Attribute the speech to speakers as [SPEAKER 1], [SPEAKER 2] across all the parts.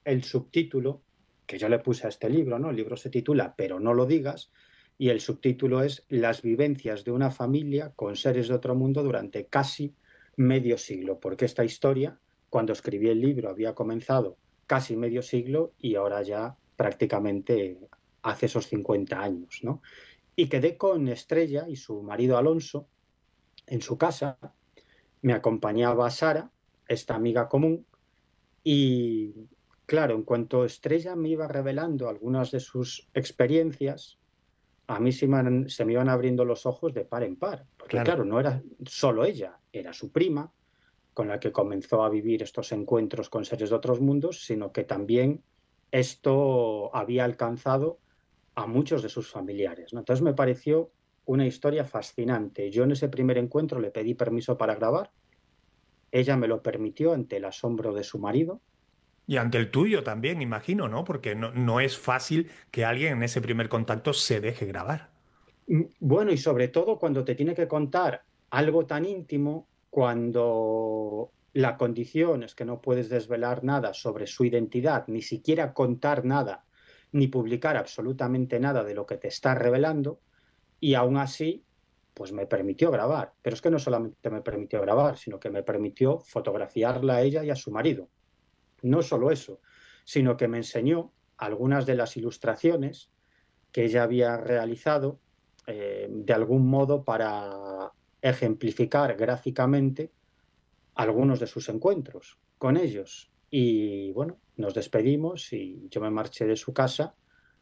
[SPEAKER 1] el subtítulo que yo le puse a este libro, ¿no? El libro se titula Pero no lo digas, y el subtítulo es Las vivencias de una familia con seres de otro mundo durante casi medio siglo, porque esta historia, cuando escribí el libro, había comenzado casi medio siglo y ahora ya prácticamente hace esos 50 años, ¿no? Y quedé con Estrella y su marido Alonso en su casa, me acompañaba Sara, esta amiga común, y claro, en cuanto Estrella me iba revelando algunas de sus experiencias, a mí se me iban abriendo los ojos de par en par, porque
[SPEAKER 2] Claro.
[SPEAKER 1] claro, no era solo ella, era su prima, con la que comenzó a vivir estos encuentros con seres de otros mundos, sino que también esto había alcanzado a muchos de sus familiares, ¿no? Entonces me pareció una historia fascinante. Yo en ese primer encuentro le pedí permiso para grabar, ella me lo permitió ante el asombro de su marido.
[SPEAKER 2] Y ante el tuyo también, imagino, ¿no? Porque no es fácil que alguien en ese primer contacto se deje grabar.
[SPEAKER 1] Bueno, y sobre todo cuando te tiene que contar algo tan íntimo, cuando la condición es que no puedes desvelar nada sobre su identidad, ni siquiera contar nada, ni publicar absolutamente nada de lo que te está revelando, y aún así, pues me permitió grabar. Pero es que no solamente me permitió grabar, sino que me permitió fotografiarla a ella y a su marido. No solo eso, sino que me enseñó algunas de las ilustraciones que ella había realizado de algún modo para ejemplificar gráficamente algunos de sus encuentros con ellos. Y bueno, nos despedimos y yo me marché de su casa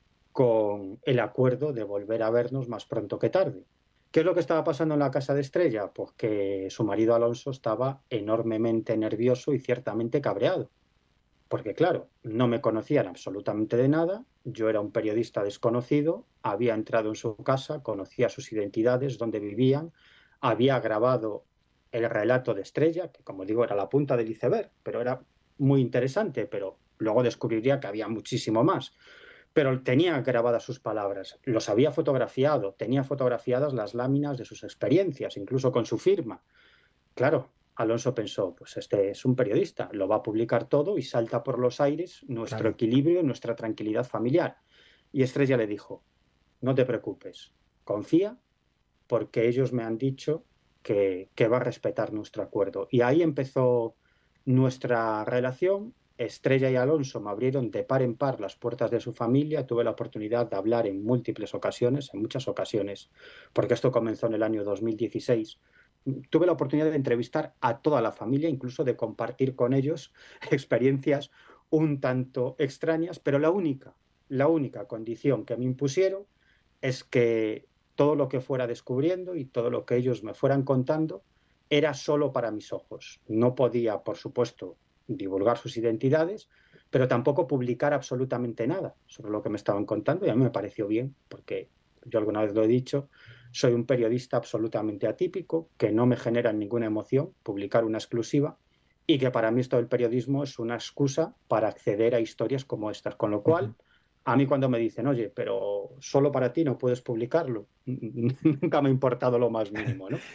[SPEAKER 1] con el acuerdo de volver a vernos más pronto que tarde. ¿Qué es lo que estaba pasando en la casa de Estrella? Pues que su marido Alonso estaba enormemente nervioso y ciertamente cabreado porque claro, no me conocían absolutamente de nada, yo era un periodista desconocido, había entrado en su casa, conocía sus identidades, dónde vivían, había grabado el relato de Estrella, que como digo era la punta del iceberg, pero era muy interesante, pero luego descubriría que había muchísimo más. Pero tenía grabadas sus palabras, los había fotografiado, tenía fotografiadas las láminas de sus experiencias, incluso con su firma. Claro, Alonso pensó, pues este es un periodista, lo va a publicar todo y salta por los aires nuestro
[SPEAKER 2] Claro.
[SPEAKER 1] equilibrio, nuestra tranquilidad familiar. Y Estrella le dijo, no te preocupes, confía porque ellos me han dicho que va a respetar nuestro acuerdo. Y ahí empezó nuestra relación. Estrella y Alonso me abrieron de par en par las puertas de su familia. Tuve la oportunidad de hablar en múltiples ocasiones, en muchas ocasiones, porque esto comenzó en el año 2016. Tuve la oportunidad de entrevistar a toda la familia, incluso de compartir con ellos experiencias un tanto extrañas, pero la única condición que me impusieron es que todo lo que fuera descubriendo y todo lo que ellos me fueran contando era solo para mis ojos. No podía, por supuesto, divulgar sus identidades, pero tampoco publicar absolutamente nada sobre lo que me estaban contando y a mí me pareció bien, porque yo alguna vez lo he dicho, soy un periodista absolutamente atípico, que no me genera ninguna emoción publicar una exclusiva y que para mí esto del periodismo es una excusa para acceder a historias como estas, con lo
[SPEAKER 2] Ujú.
[SPEAKER 1] cual a mí cuando me dicen, oye, pero solo para ti no puedes publicarlo, nunca me ha importado lo más mínimo, ¿no?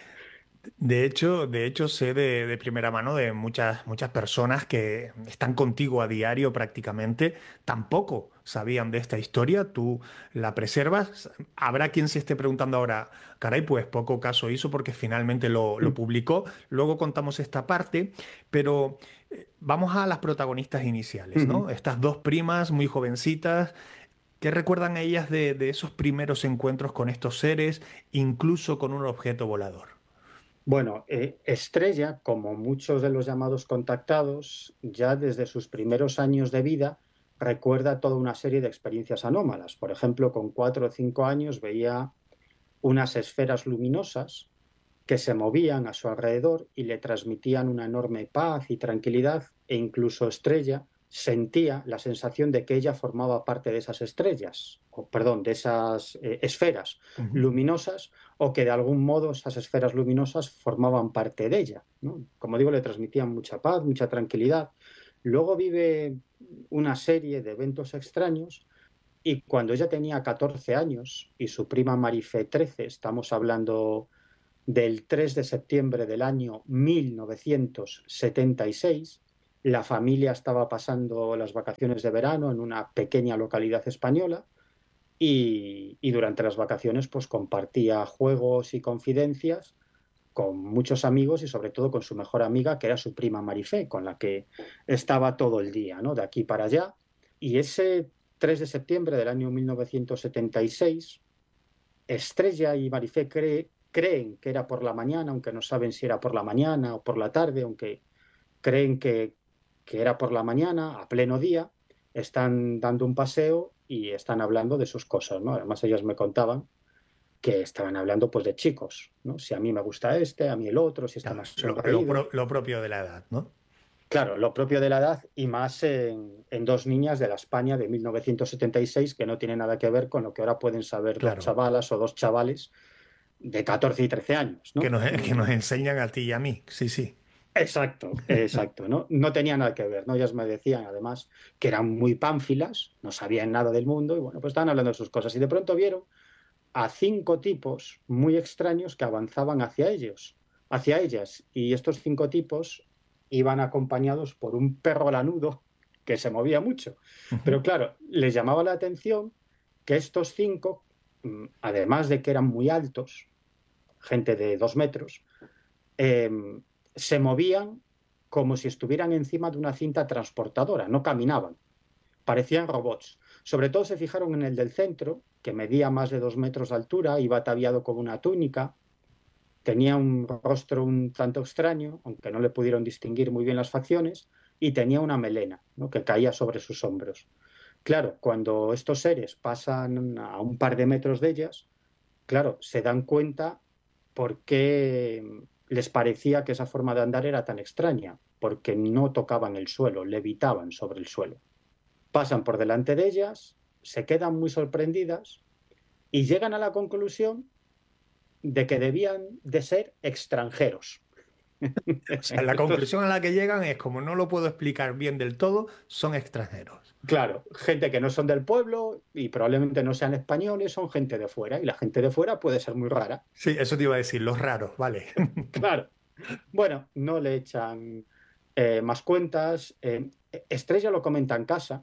[SPEAKER 2] De hecho, sé de primera mano de muchas personas que están contigo a diario prácticamente, tampoco sabían de esta historia, tú la preservas. Habrá quien se esté preguntando ahora, caray, pues poco caso hizo porque finalmente lo publicó. Luego contamos esta parte, pero vamos a las protagonistas iniciales, ¿no? Estas dos primas muy jovencitas. ¿Qué recuerdan ellas de esos primeros encuentros con estos seres, incluso con un objeto volador?
[SPEAKER 1] Bueno, Estrella, como muchos de los llamados contactados, ya desde sus primeros años de vida recuerda toda una serie de experiencias anómalas. Por ejemplo, con 4 o 5 años veía unas esferas luminosas que se movían a su alrededor y le transmitían una enorme paz y tranquilidad, e incluso Estrella sentía la sensación de que ella formaba parte de esas estrellas, o perdón, de esas esferas
[SPEAKER 2] Ujú.
[SPEAKER 1] luminosas, o que de algún modo esas esferas luminosas formaban parte de ella, ¿no? Como digo, le transmitían mucha paz, mucha tranquilidad. Luego vive una serie de eventos extraños y cuando ella tenía 14 años y su prima Marifé 13, estamos hablando del 3 de septiembre del año 1976, La familia estaba pasando las vacaciones de verano en una pequeña localidad española y durante las vacaciones pues compartía juegos y confidencias con muchos amigos y sobre todo con su mejor amiga, que era su prima Marifé, con la que estaba todo el día, ¿no? De aquí para allá. Y ese 3 de septiembre del año 1976, Estrella y Marifé creen que era por la mañana, aunque no saben si era por la mañana o por la tarde, aunque creen que era por la mañana, a pleno día, están dando un paseo y están hablando de sus cosas, ¿no? Además, ellas me contaban que estaban hablando pues de chicos, ¿no? Si a mí me gusta este, a mí el otro, si está
[SPEAKER 2] Claro,
[SPEAKER 1] más sonreído.
[SPEAKER 2] lo propio de la edad, ¿no?
[SPEAKER 1] Claro, lo propio de la edad y más en dos niñas de la España de 1976 que no tiene nada que ver con lo que ahora pueden saber dos
[SPEAKER 2] Claro,
[SPEAKER 1] chavalas o dos chavales de 14 y 13 años, ¿no?
[SPEAKER 2] que nos enseñan a ti y a mí, sí, sí.
[SPEAKER 1] Exacto, exacto, ¿no? No tenía nada que ver, ¿no? Ellas me decían además que eran muy pánfilas, no sabían nada del mundo y bueno, pues estaban hablando de sus cosas y de pronto vieron a cinco tipos muy extraños que avanzaban hacia ellos, hacia ellas. Y estos cinco tipos iban acompañados por un perro lanudo que se movía mucho.
[SPEAKER 2] Ujú.
[SPEAKER 1] Pero claro, les llamaba la atención que estos cinco, además de que eran muy altos, gente de 2 metros, eh, se movían como si estuvieran encima de una cinta transportadora, no caminaban, parecían robots. Sobre todo se fijaron en el del centro, que medía más de 2 metros de altura, iba ataviado con una túnica, tenía un rostro un tanto extraño, aunque no le pudieron distinguir muy bien las facciones, y tenía una melena, ¿no? Que caía sobre sus hombros. Claro, cuando estos seres pasan a un par de metros de ellas, claro, se dan cuenta por qué les parecía que esa forma de andar era tan extraña, porque no tocaban el suelo, levitaban sobre el suelo. Pasan por delante de ellas, se quedan muy sorprendidas y llegan a la conclusión de que debían de ser extranjeros.
[SPEAKER 2] O sea, la
[SPEAKER 1] Estos,
[SPEAKER 2] conclusión a la que llegan es, como no lo puedo explicar bien del todo, son extranjeros.
[SPEAKER 1] claro, gente que no son del pueblo y probablemente no sean españoles, son gente de fuera y la gente de fuera puede ser muy rara.
[SPEAKER 2] Sí, eso te iba a decir, los raros, vale.
[SPEAKER 1] Claro. Bueno, no le echan más cuentas. Estrella lo comenta en casa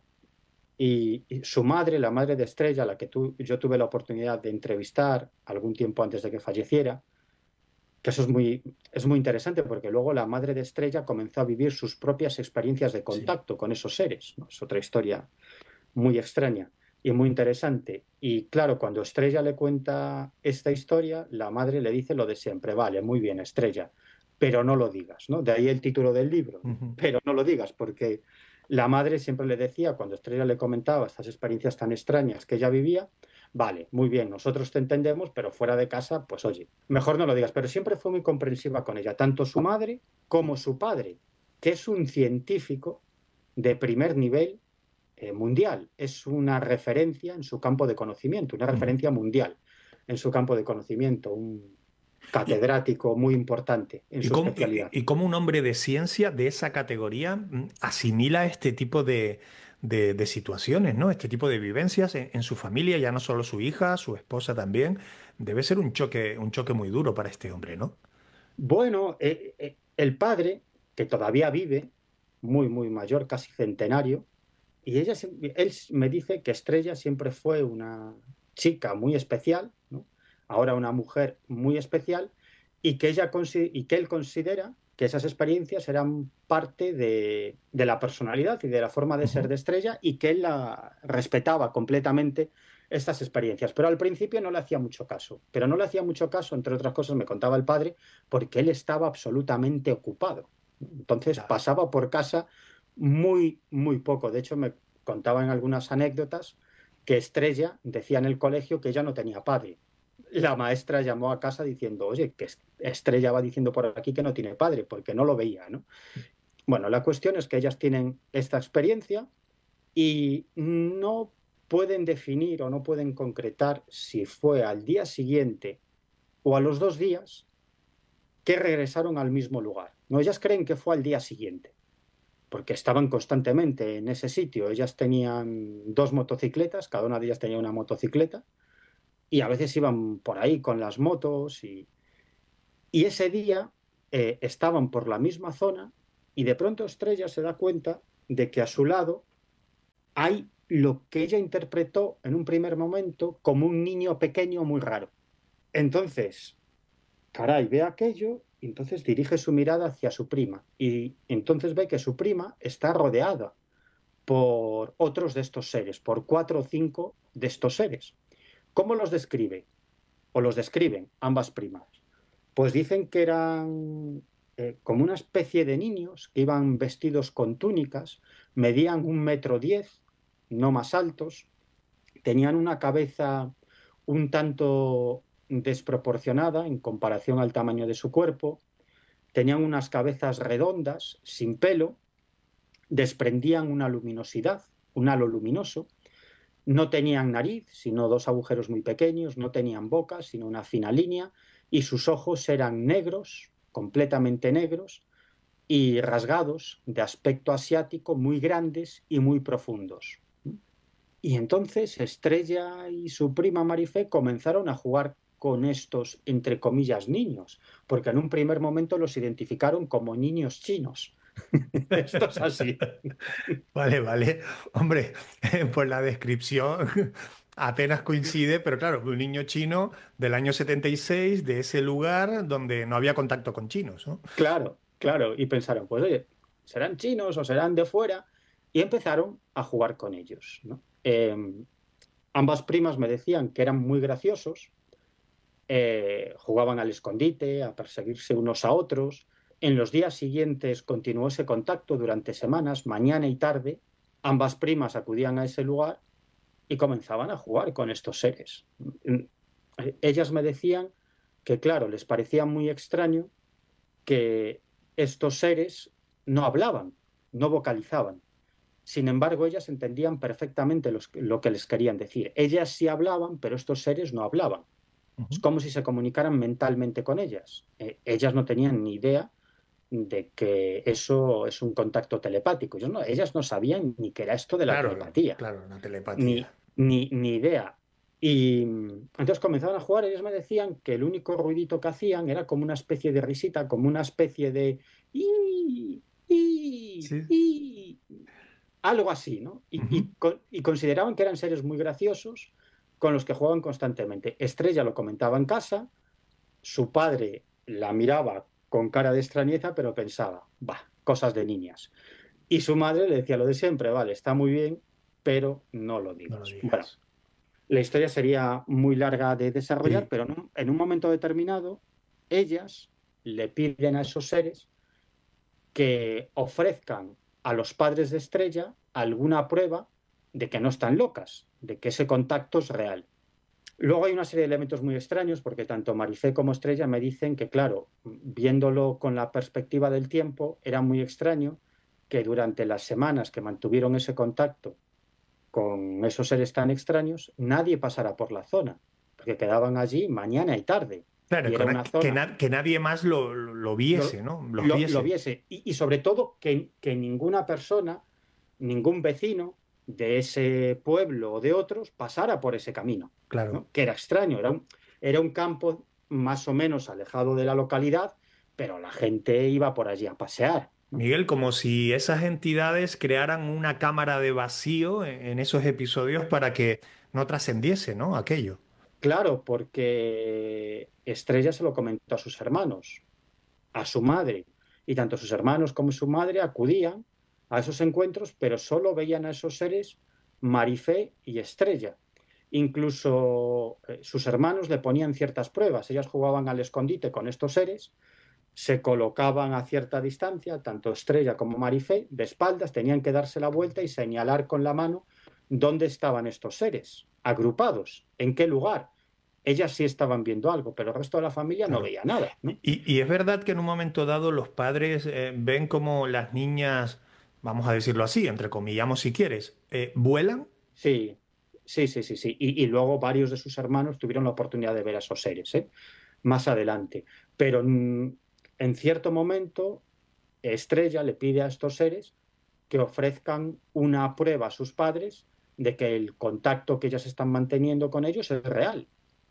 [SPEAKER 1] y su madre, la madre de Estrella, la que yo tuve la oportunidad de entrevistar algún tiempo antes de que falleciera, que eso es muy interesante porque luego la madre de Estrella comenzó a vivir sus propias experiencias de
[SPEAKER 2] Sí.
[SPEAKER 1] contacto con esos seres, ¿no? Es otra historia muy extraña y muy interesante. Y claro, cuando Estrella le cuenta esta historia, la madre le dice lo de siempre, vale, muy bien, Estrella, pero no lo digas, ¿no? De ahí el título del libro, ¿no?
[SPEAKER 2] Ujú.
[SPEAKER 1] Pero no lo digas, porque la madre siempre le decía, cuando Estrella le comentaba estas experiencias tan extrañas que ella vivía, vale, muy bien, nosotros te entendemos, pero fuera de casa, pues oye, mejor no lo digas, pero siempre fue muy comprensiva con ella, tanto su madre como su padre, que es un científico de primer nivel mundial, es una referencia en su campo de conocimiento, una
[SPEAKER 2] Ujú.
[SPEAKER 1] referencia mundial en su campo de conocimiento, un
[SPEAKER 2] ¿Y,
[SPEAKER 1] catedrático muy importante en su especialidad.
[SPEAKER 2] y cómo un hombre de ciencia de esa categoría asimila este tipo de situaciones, ¿no? Este tipo de vivencias en su familia, ya no solo su hija, su esposa también? Debe ser un choque muy duro para este hombre, ¿no?
[SPEAKER 1] Bueno, el padre, que todavía vive, muy, muy mayor, casi centenario, y él me dice que Estrella siempre fue una chica muy especial, ¿no? Ahora una mujer muy especial, y que él considera que esas experiencias eran parte de la personalidad y de la forma de ser
[SPEAKER 2] Ujú.
[SPEAKER 1] de Estrella, y que él la respetaba completamente estas experiencias. Pero al principio no le hacía mucho caso. Pero no le hacía mucho caso, entre otras cosas, me contaba el padre, porque él estaba absolutamente ocupado. Entonces
[SPEAKER 2] Ya.
[SPEAKER 1] pasaba por casa muy, muy poco. De hecho, me contaban algunas anécdotas que Estrella decía en el colegio que ella no tenía padre. La maestra llamó a casa diciendo, oye, que Estrella va diciendo por aquí que no tiene padre, porque no lo veía, ¿no? Bueno, la cuestión es que ellas tienen esta experiencia y no pueden definir o no pueden concretar si fue al día siguiente o a los 2 días que regresaron al mismo lugar. No, ellas creen que fue al día siguiente, porque estaban constantemente en ese sitio. Ellas tenían dos motocicletas, cada una de ellas tenía una motocicleta, y a veces iban por ahí con las motos, y ese día estaban por la misma zona y de pronto Estrella se da cuenta de que a su lado hay lo que ella interpretó en un primer momento como un niño pequeño muy raro. Entonces, caray, ve aquello y entonces dirige su mirada hacia su prima y entonces ve que su prima está rodeada por otros de estos seres, por 4 o 5 de estos seres. ¿Cómo los describe? O los describen ambas primas. Pues dicen que eran como una especie de niños que iban vestidos con túnicas, medían 1,10 m, no más altos, tenían una cabeza un tanto desproporcionada en comparación al tamaño de su cuerpo, tenían unas cabezas redondas, sin pelo, desprendían una luminosidad, un halo luminoso, no tenían nariz, sino 2 agujeros muy pequeños, no tenían boca, sino una fina línea, y sus ojos eran negros, completamente negros, y rasgados, de aspecto asiático, muy grandes y muy profundos. Y entonces Estrella y su prima Marifé comenzaron a jugar con estos, entre comillas, niños, porque en un primer momento los identificaron como niños chinos. Esto es así.
[SPEAKER 2] Vale, vale. Hombre, pues la descripción apenas coincide, pero claro, un niño chino del año 76 de ese lugar donde no había contacto con chinos, ¿no?
[SPEAKER 1] Claro, claro. Y pensaron, pues oye, serán chinos o serán de fuera. Y empezaron a jugar con ellos, ¿no? Ambas primas me decían que eran muy graciosos, jugaban al escondite, a perseguirse unos a otros. En los días siguientes continuó ese contacto durante semanas, mañana y tarde. Ambas primas acudían a ese lugar y comenzaban a jugar con estos seres. Ellas me decían que, claro, les parecía muy extraño que estos seres no hablaban, no vocalizaban. Sin embargo, ellas entendían perfectamente lo que les querían decir. Ellas sí hablaban, pero estos seres no hablaban. Es
[SPEAKER 2] Ujú.
[SPEAKER 1] como si se comunicaran mentalmente con ellas. Ellas no tenían ni idea de que eso es un contacto telepático. Ellas no sabían ni qué era esto de la
[SPEAKER 2] Claro,
[SPEAKER 1] telepatía,
[SPEAKER 2] claro, la telepatía.
[SPEAKER 1] ni idea. Y entonces comenzaban a jugar y ellos me decían que el único ruidito que hacían era como una especie de risita, como una especie de "ii, ii,
[SPEAKER 2] Sí.
[SPEAKER 1] ii", algo así, ¿no?
[SPEAKER 2] Ujú.
[SPEAKER 1] Y consideraban que eran seres muy graciosos con los que jugaban constantemente. Estrella lo comentaba en casa, su padre la miraba con cara de extrañeza, pero pensaba, bah, cosas de niñas. Y su madre le decía lo de siempre, vale, está muy bien, pero no lo
[SPEAKER 2] No lo
[SPEAKER 1] digas. Bueno,
[SPEAKER 2] digas.
[SPEAKER 1] la historia sería muy larga de desarrollar,
[SPEAKER 2] Sí.
[SPEAKER 1] pero en un momento determinado, ellas le piden a esos seres que ofrezcan a los padres de Estrella alguna prueba de que no están locas, de que ese contacto es real. Luego hay una serie de elementos muy extraños porque tanto Marifé como Estrella me dicen que, claro, viéndolo con la perspectiva del tiempo, era muy extraño que durante las semanas que mantuvieron ese contacto con esos seres tan extraños, nadie pasara por la zona, porque quedaban allí mañana y tarde.
[SPEAKER 2] Claro,
[SPEAKER 1] Y era una zona,
[SPEAKER 2] que nadie más lo viese,
[SPEAKER 1] lo,
[SPEAKER 2] ¿no? Los
[SPEAKER 1] lo
[SPEAKER 2] viese.
[SPEAKER 1] viese, y sobre todo que ninguna persona, ningún vecino de ese pueblo o de otros pasara por ese camino,
[SPEAKER 2] Claro.
[SPEAKER 1] ¿no? Que era extraño, era un campo más o menos alejado de la localidad, pero la gente iba por allí a pasear, ¿no?
[SPEAKER 2] Miguel, como si esas entidades crearan una cámara de vacío en esos episodios para que no trascendiese, ¿no? Aquello.
[SPEAKER 1] Claro, porque Estrella se lo comentó a sus hermanos, a su madre, y tanto sus hermanos como su madre acudían a esos encuentros, pero solo veían a esos seres Marifé y Estrella. Incluso sus hermanos le ponían ciertas pruebas. Ellas jugaban al escondite con estos seres, se colocaban a cierta distancia, tanto Estrella como Marifé, de espaldas, tenían que darse la vuelta y señalar con la mano dónde estaban estos seres, agrupados, en qué lugar. Ellas sí estaban viendo algo, pero el resto de la familia no
[SPEAKER 2] Claro.
[SPEAKER 1] veía nada, ¿no?
[SPEAKER 2] Y es verdad que en un momento dado los padres ven como las niñas, vamos a decirlo así, entrecomillamos si quieres, vuelan.
[SPEAKER 1] Sí, sí, sí, sí, sí. Y luego varios de sus hermanos tuvieron la oportunidad de ver a esos seres, ¿eh? Más adelante. Pero en cierto momento, Estrella le pide a estos seres que ofrezcan una prueba a sus padres de que el contacto que ellas están manteniendo con ellos es real.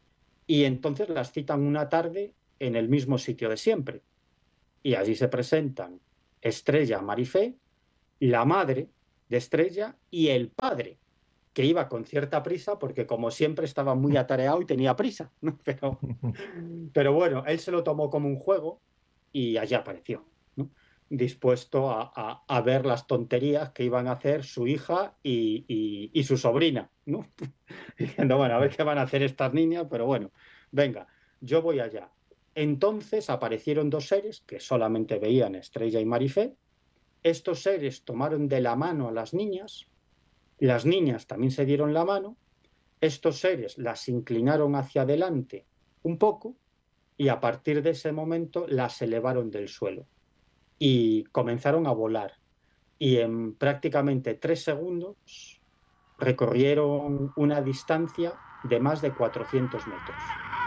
[SPEAKER 1] Y entonces las citan una tarde en el mismo sitio de siempre. Y allí se presentan Estrella, Marifé, la madre de Estrella y el padre, que iba con cierta prisa porque como siempre estaba muy atareado y tenía prisa, ¿no? Pero bueno, él se lo tomó como un juego y allí apareció, ¿no? Dispuesto a ver las tonterías que iban a hacer su hija y su sobrina, ¿no? Diciendo, bueno, a ver qué van a hacer estas niñas, pero bueno, venga, yo voy allá. Entonces aparecieron dos seres que solamente veían Estrella y Marifé. Estos seres tomaron de la mano a las niñas también se dieron la mano, estos seres las inclinaron hacia adelante un poco y a partir de ese momento las elevaron del suelo y comenzaron a volar. Y en prácticamente 3 segundos recorrieron una distancia de más de 400 metros.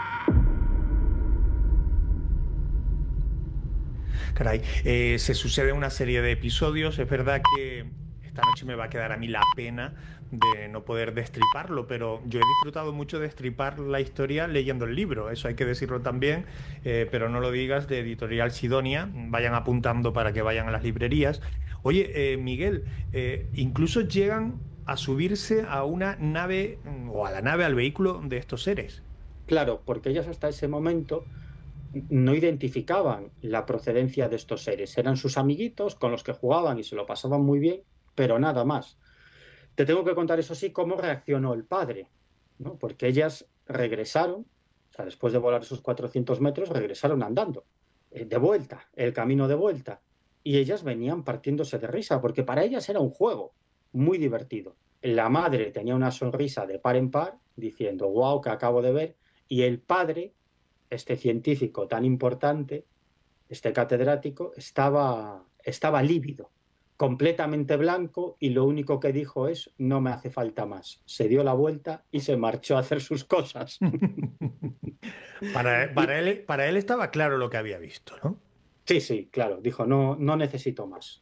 [SPEAKER 2] Caray, se sucede una serie de episodios. Es verdad que esta noche me va a quedar a mí la pena de no poder destriparlo, pero yo he disfrutado mucho de destripar la historia leyendo el libro, eso hay que decirlo también, pero no lo digas, de Editorial Sidonia, vayan apuntando para que vayan a las librerías. Oye, Miguel, incluso llegan a subirse a una nave o a la nave, al vehículo de estos seres.
[SPEAKER 1] Claro, porque ellas hasta ese momento no identificaban la procedencia de estos seres. Eran sus amiguitos con los que jugaban y se lo pasaban muy bien, pero nada más. Te tengo que contar, eso sí, cómo reaccionó el padre, ¿no? Porque ellas regresaron, o sea, después de volar esos 400 metros, regresaron andando, de vuelta, el camino de vuelta. Y ellas venían partiéndose de risa, porque para ellas era un juego muy divertido. La madre tenía una sonrisa de par en par, diciendo, wow, que acabo de ver, y el padre, este científico tan importante, este catedrático, estaba lívido, completamente blanco, y lo único que dijo es, no me hace falta más. Se dio la vuelta y se marchó a hacer sus cosas. Y
[SPEAKER 2] Para él estaba claro lo que había visto, ¿no?
[SPEAKER 1] sí, sí, claro, dijo, no, no necesito más.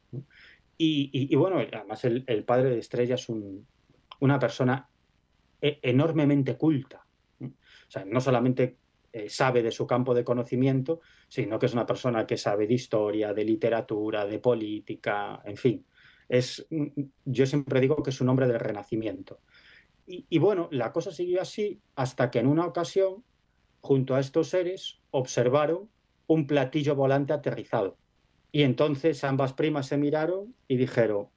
[SPEAKER 1] Y bueno, además el padre de Estrella es una persona enormemente culta. O sea, no solamente sabe de su campo de conocimiento, sino que es una persona que sabe de historia, de literatura, de política, en fin. Yo siempre digo que es un hombre del Renacimiento. Y bueno, la cosa siguió así hasta que en una ocasión, junto a estos seres, observaron un platillo volante aterrizado. Y entonces ambas primas se miraron y dijeron,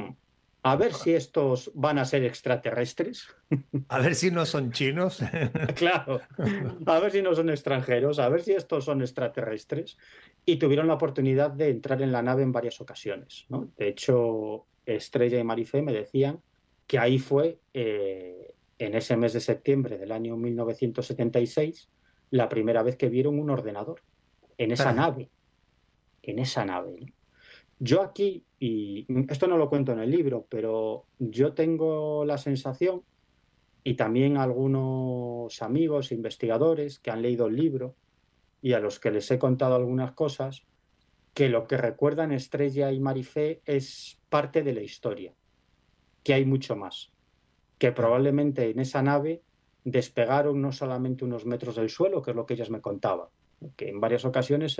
[SPEAKER 1] a ver si estos van a ser extraterrestres.
[SPEAKER 2] A ver si no son chinos.
[SPEAKER 1] Claro, a ver si no son extranjeros, a ver si estos son extraterrestres. Y tuvieron la oportunidad de entrar en la nave en varias ocasiones, ¿no? De hecho, Estrella y Marifé me decían que ahí fue, en ese mes de septiembre del año 1976, la primera vez que vieron un ordenador en esa
[SPEAKER 2] Caray.
[SPEAKER 1] nave, en esa nave, ¿no? Yo aquí, y esto no lo cuento en el libro, pero yo tengo la sensación, y también algunos amigos investigadores que han leído el libro y a los que les he contado algunas cosas, que lo que recuerdan Estrella y Marifé es parte de la historia, que hay mucho más, que
[SPEAKER 2] Claro.
[SPEAKER 1] probablemente en esa nave despegaron no solamente unos metros del suelo, que es lo que ellas me contaban, que en varias ocasiones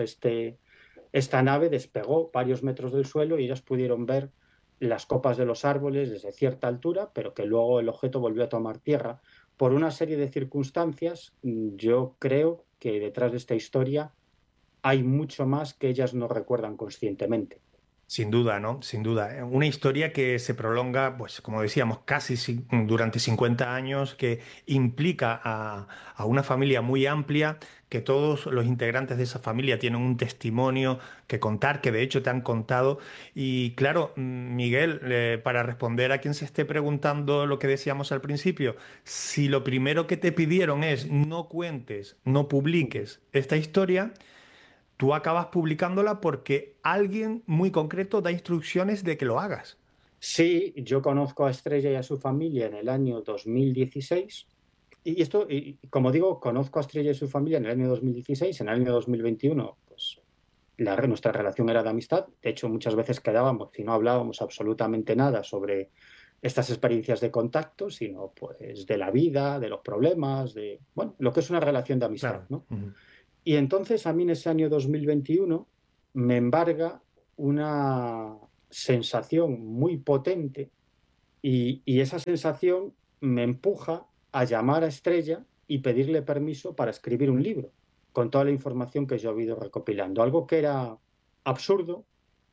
[SPEAKER 1] esta nave despegó varios metros del suelo y ellas pudieron ver las copas de los árboles desde cierta altura, pero que luego el objeto volvió a tomar tierra. Por una serie de circunstancias, yo creo que detrás de esta historia hay mucho más que ellas no recuerdan conscientemente.
[SPEAKER 2] Sin duda, ¿no? Sin duda. Una historia que se prolonga, pues como decíamos, durante 50 años, que implica a una familia muy amplia, que todos los integrantes de esa familia tienen un testimonio que contar, que de hecho te han contado. Y claro, Miguel, para responder a quien se esté preguntando lo que decíamos al principio, si lo primero que te pidieron es no cuentes, no publiques esta historia, tú acabas publicándola porque alguien muy concreto da instrucciones de que lo hagas.
[SPEAKER 1] Sí, yo conozco a Estrella y a su familia en el año 2016. Y esto, como digo, conozco a Estrella y su familia en el año 2016. En el año 2021, pues nuestra relación era de amistad. De hecho, muchas veces quedábamos y no hablábamos absolutamente nada sobre estas experiencias de contacto, sino pues de la vida, de los problemas, de, bueno, lo que es una relación de amistad,
[SPEAKER 2] Claro.
[SPEAKER 1] ¿no?
[SPEAKER 2] Ujú.
[SPEAKER 1] Y entonces a mí en ese año 2021 me embarga una sensación muy potente y esa sensación me empuja a llamar a Estrella y pedirle permiso para escribir un libro con toda la información que yo he ido recopilando. Algo que era absurdo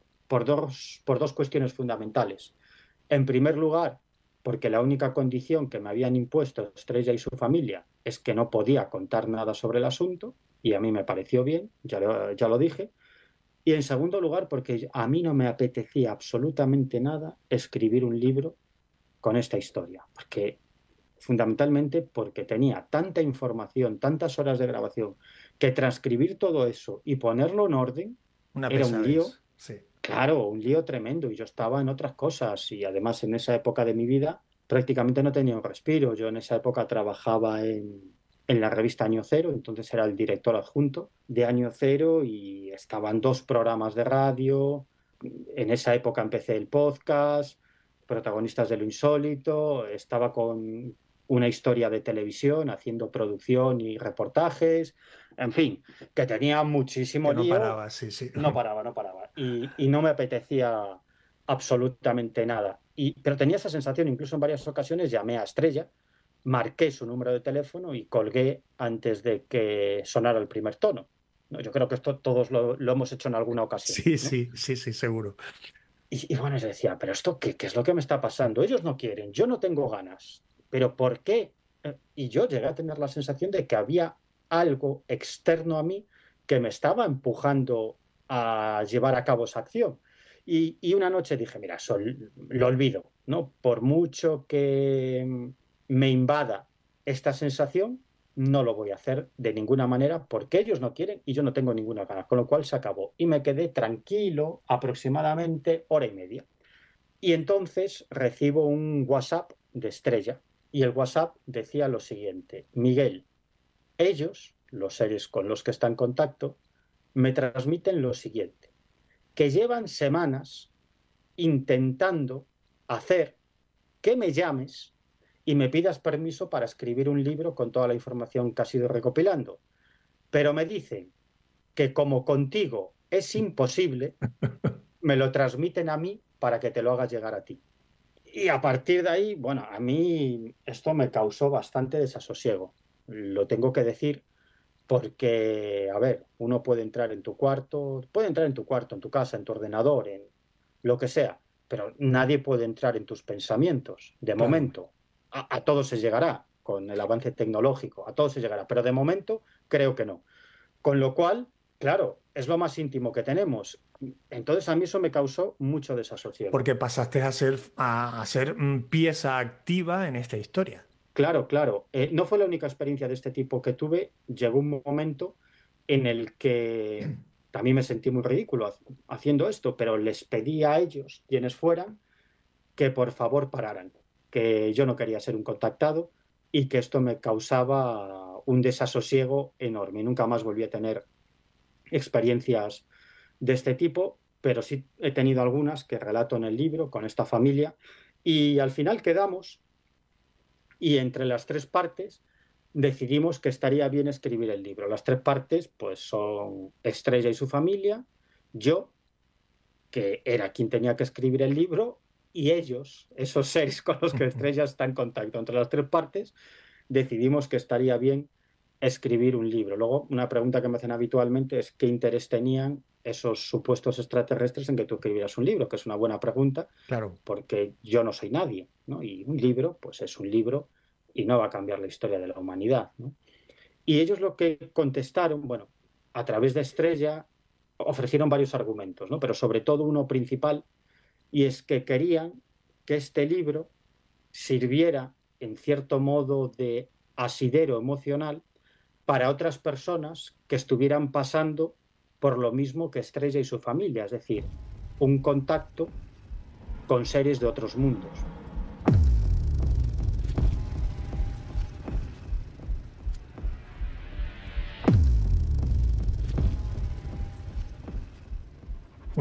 [SPEAKER 1] por dos cuestiones fundamentales. En primer lugar, porque la única condición que me habían impuesto Estrella y su familia es que no podía contar nada sobre el asunto, y a mí me pareció bien, ya lo dije. Y en segundo lugar, porque a mí no me apetecía absolutamente nada escribir un libro con esta historia, porque fundamentalmente porque tenía tanta información, tantas horas de grabación, que transcribir todo eso y ponerlo en orden
[SPEAKER 2] Una
[SPEAKER 1] era un lío.
[SPEAKER 2] pesadez, sí.
[SPEAKER 1] Claro, un lío tremendo y yo estaba en otras cosas y además en esa época de mi vida prácticamente no tenía un respiro. Yo en esa época trabajaba en la revista Año Cero, entonces era el director adjunto de Año Cero y estaban dos programas de radio. En esa época empecé el podcast, Protagonistas de lo Insólito, estaba con una historia de televisión haciendo producción y reportajes, en fin, que tenía muchísimo
[SPEAKER 2] Que no
[SPEAKER 1] lío.
[SPEAKER 2] paraba, sí, sí.
[SPEAKER 1] No paraba, no paraba. Y no me apetecía absolutamente nada. Pero tenía esa sensación, incluso en varias ocasiones llamé a Estrella, marqué su número de teléfono y colgué antes de que sonara el primer tono. ¿No? Yo creo que esto todos lo hemos hecho en alguna ocasión,
[SPEAKER 2] Sí,
[SPEAKER 1] ¿no?
[SPEAKER 2] sí, sí, sí, seguro.
[SPEAKER 1] Y bueno, yo decía, pero esto qué es lo que me está pasando? Ellos no quieren, yo no tengo ganas. ¿Pero por qué? Y yo llegué a tener la sensación de que había algo externo a mí que me estaba empujando a llevar a cabo esa acción. Y una noche dije, mira, lo olvido, ¿no? Por mucho que me invada esta sensación, no lo voy a hacer de ninguna manera porque ellos no quieren y yo no tengo ninguna ganas, con lo cual se acabó. Y me quedé tranquilo aproximadamente hora y media. Y entonces recibo un WhatsApp de Estrella y el WhatsApp decía lo siguiente: Miguel, ellos, los seres con los que está en contacto, me transmiten lo siguiente, que llevan semanas intentando hacer que me llames y me pidas permiso para escribir un libro con toda la información que has ido recopilando. Pero me dicen que como contigo es imposible, me lo transmiten a mí para que te lo haga llegar a ti. Y a partir de ahí, bueno, a mí esto me causó bastante desasosiego. Lo tengo que decir porque, a ver, uno puede entrar en tu cuarto, en tu casa, en tu ordenador, en lo que sea, pero nadie puede entrar en tus pensamientos. De
[SPEAKER 2] Claro.
[SPEAKER 1] momento, a todos se llegará con el avance tecnológico, a todos se llegará, pero de momento creo que no. Con lo cual, claro, es lo más íntimo que tenemos. Entonces a mí eso me causó mucho desasosiego.
[SPEAKER 2] Porque pasaste a ser pieza activa en esta historia.
[SPEAKER 1] Claro, claro. No fue la única experiencia de este tipo que tuve. Llegó un momento en el que también me sentí muy ridículo haciendo esto, pero les pedí a ellos, quienes fueran, que por favor pararan, que yo no quería ser un contactado y que esto me causaba un desasosiego enorme. Nunca más volví a tener experiencias de este tipo, pero sí he tenido algunas que relato en el libro con esta familia y al final quedamos y entre las tres partes decidimos que estaría bien escribir el libro. Las tres partes pues son Estrella y su familia, yo, que era quien tenía que escribir el libro, y ellos, esos seres con los que Estrella está en contacto. Entre las tres partes decidimos que estaría bien escribir un libro. Luego, una pregunta que me hacen habitualmente es qué interés tenían esos supuestos extraterrestres en que tú escribieras un libro, que es una buena pregunta,
[SPEAKER 2] Claro.
[SPEAKER 1] porque yo no soy nadie, ¿no? Y un libro, pues es un libro y no va a cambiar la historia de la humanidad, ¿no? Y ellos lo que contestaron, bueno, a través de Estrella, ofrecieron varios argumentos, ¿no? Pero sobre todo uno principal, y es que querían que este libro sirviera, en cierto modo, de asidero emocional para otras personas que estuvieran pasando por lo mismo que Estrella y su familia, es decir, un contacto con seres de otros mundos.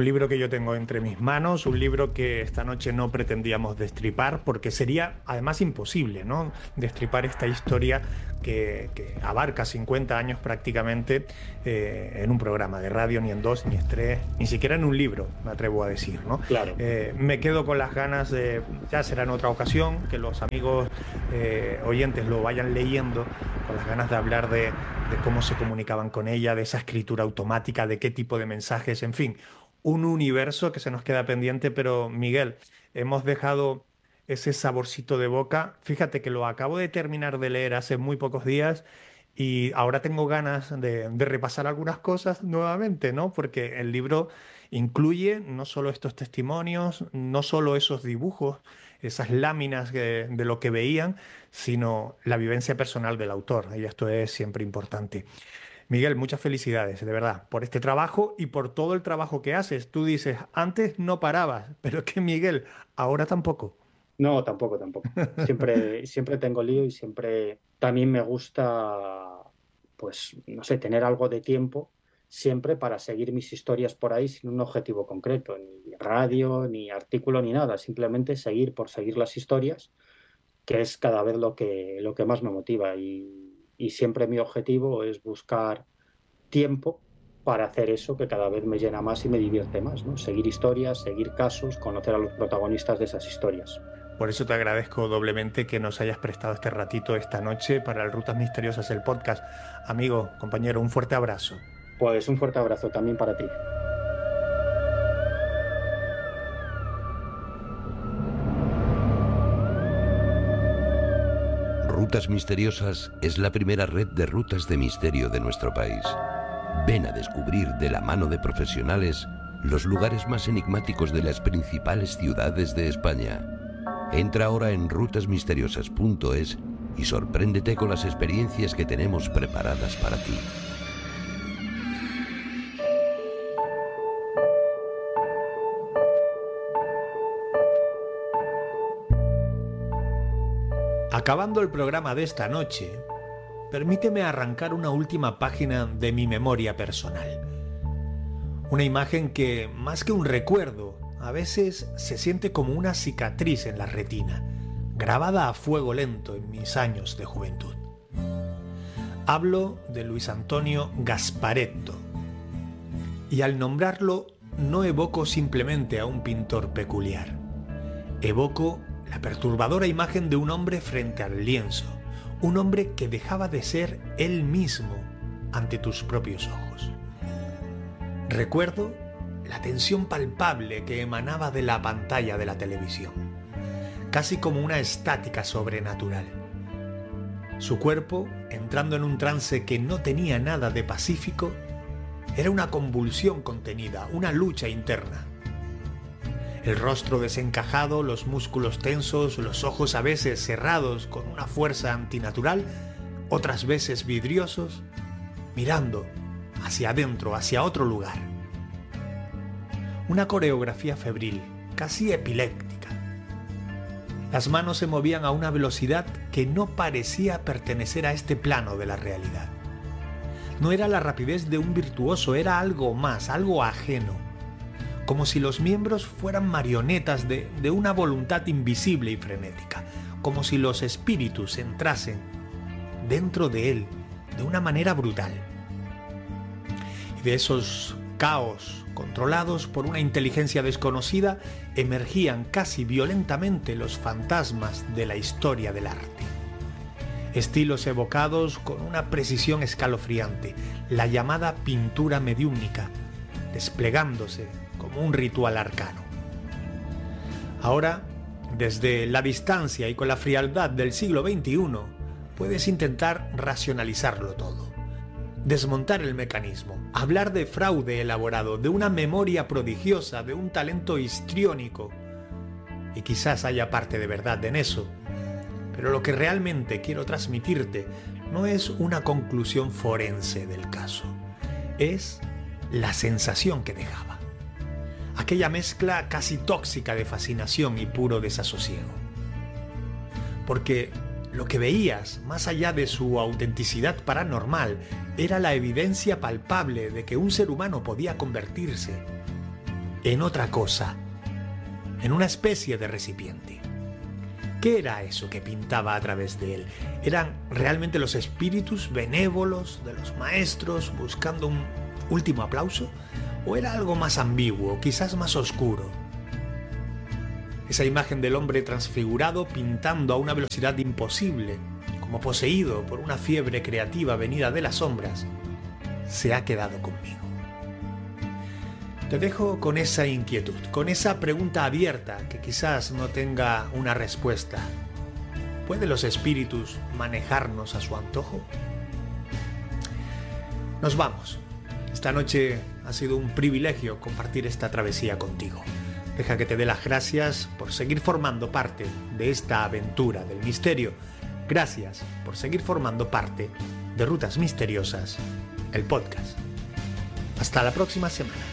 [SPEAKER 2] Un libro que yo tengo entre mis manos, un libro que esta noche no pretendíamos destripar, porque sería además imposible, ¿no? Destripar esta historia que abarca 50 años prácticamente en un programa de radio, ni en dos, ni en tres, ni siquiera en un libro, me atrevo a decir, ¿no?
[SPEAKER 1] Claro.
[SPEAKER 2] Me quedo con las ganas de, ya será en otra ocasión, que los amigos oyentes lo vayan leyendo, con las ganas de hablar de cómo se comunicaban con ella, de esa escritura automática, de qué tipo de mensajes, en fin, un universo que se nos queda pendiente, pero Miguel, hemos dejado ese saborcito de boca. Fíjate que lo acabo de terminar de leer hace muy pocos días y ahora tengo ganas de repasar algunas cosas nuevamente, ¿no? Porque el libro incluye no solo estos testimonios, no solo esos dibujos, esas láminas de lo que veían, sino la vivencia personal del autor, y esto es siempre importante. Miguel, muchas felicidades, de verdad, por este trabajo y por todo el trabajo que haces. Tú dices, antes no parabas, pero es que Miguel, ahora tampoco.
[SPEAKER 1] No, tampoco, tampoco. Siempre tengo lío y siempre también me gusta, pues, no sé, tener algo de tiempo siempre para seguir mis historias por ahí sin un objetivo concreto, ni radio, ni artículo, ni nada. Simplemente seguir por seguir las historias, que es cada vez lo que más me motiva. Y siempre mi objetivo es buscar tiempo para hacer eso que cada vez me llena más y me divierte más, ¿no? Seguir historias, seguir casos, conocer a los protagonistas de esas historias.
[SPEAKER 2] Por eso te agradezco doblemente que nos hayas prestado este ratito esta noche para el Rutas Misteriosas, el podcast. Amigo, compañero, un fuerte abrazo.
[SPEAKER 1] Pues un fuerte abrazo también para ti.
[SPEAKER 3] Rutas Misteriosas es la primera red de rutas de misterio de nuestro país. Ven a descubrir de la mano de profesionales los lugares más enigmáticos de las principales ciudades de España. Entra ahora en rutasmisteriosas.es y sorpréndete con las experiencias que tenemos preparadas para ti.
[SPEAKER 2] Acabando el programa de esta noche, permíteme arrancar una última página de mi memoria personal. Una imagen que, más que un recuerdo, a veces se siente como una cicatriz en la retina, grabada a fuego lento en mis años de juventud. Hablo de Luis Antonio Gasparetto, y al nombrarlo no evoco simplemente a un pintor peculiar. Evoco la perturbadora imagen de un hombre frente al lienzo, un hombre que dejaba de ser él mismo ante tus propios ojos. Recuerdo la tensión palpable que emanaba de la pantalla de la televisión, casi como una estática sobrenatural. Su cuerpo, entrando en un trance que no tenía nada de pacífico, era una convulsión contenida, una lucha interna. El rostro desencajado, los músculos tensos, los ojos a veces cerrados con una fuerza antinatural, otras veces vidriosos, mirando hacia adentro, hacia otro lugar. Una coreografía febril, casi epiléptica. Las manos se movían a una velocidad que no parecía pertenecer a este plano de la realidad. No era la rapidez de un virtuoso, era algo más, algo ajeno. Como si los miembros fueran marionetas de una voluntad invisible y frenética, como si los espíritus entrasen dentro de él de una manera brutal. Y de esos caos controlados por una inteligencia desconocida emergían casi violentamente los fantasmas de la historia del arte. Estilos evocados con una precisión escalofriante, la llamada pintura mediúmnica, desplegándose como un ritual arcano. Ahora, desde la distancia y con la frialdad del siglo XXI, puedes intentar racionalizarlo todo, desmontar el mecanismo, hablar de fraude elaborado, de una memoria prodigiosa, de un talento histriónico, y quizás haya parte de verdad en eso, pero lo que realmente quiero transmitirte no es una conclusión forense del caso, es la sensación que dejaba. Aquella mezcla casi tóxica de fascinación y puro desasosiego. Porque lo que veías, más allá de su autenticidad paranormal, era la evidencia palpable de que un ser humano podía convertirse en otra cosa, en una especie de recipiente. ¿Qué era eso que pintaba a través de él? ¿Eran realmente los espíritus benévolos de los maestros buscando un último aplauso? ¿O era algo más ambiguo, quizás más oscuro? Esa imagen del hombre transfigurado pintando a una velocidad imposible, como poseído por una fiebre creativa venida de las sombras, se ha quedado conmigo. Te dejo con esa inquietud, con esa pregunta abierta que quizás no tenga una respuesta. ¿Pueden los espíritus manejarnos a su antojo? Nos vamos. Esta noche ha sido un privilegio compartir esta travesía contigo. Deja que te dé las gracias por seguir formando parte de esta aventura del misterio. Gracias por seguir formando parte de Rutas Misteriosas, el podcast. Hasta la próxima semana.